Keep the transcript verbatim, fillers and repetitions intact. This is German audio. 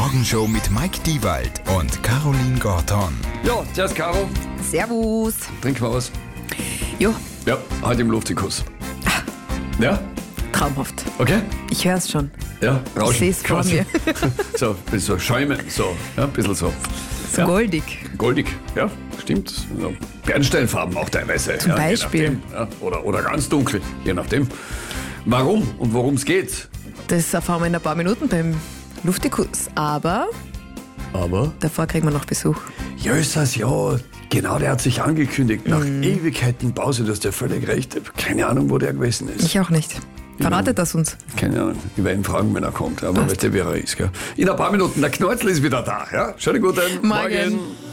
Morgenshow mit Mike Diewald und Caroline Gorton. Ja, zuerst Caro, Servus. trink mal was. Jo, Ja, halt im Luftikus. Ja, traumhaft. okay? Ich höre es schon. Ja, rauschen. Ich sehe es vor quasi. mir. So, ein bisschen so schäumen, so, ja, ein bisschen so. So Ja. goldig. Goldig, ja, stimmt. So, Bernsteinfarben auch teilweise. Zum ja, je Beispiel. nachdem, Ja, oder, oder ganz dunkel, je nachdem. Warum und worum es geht. Das erfahren wir in ein paar Minuten beim Luftikus. Aber Aber? davor kriegen wir noch Besuch. Jösses, ja, genau, der hat sich angekündigt. Nach Mhm. Ewigkeiten Pause, du hast ja völlig recht. Ich hab keine Ahnung, wo der gewesen ist. Ich auch nicht. Verratet das uns? Keine Ahnung, ich werde ihn fragen, wenn er kommt. Aber Passt. weißt du, wer er ist. Gell? In ein paar Minuten, der Knäuzel ist wieder da. Ja? Schönen guten Morgen. Morgen.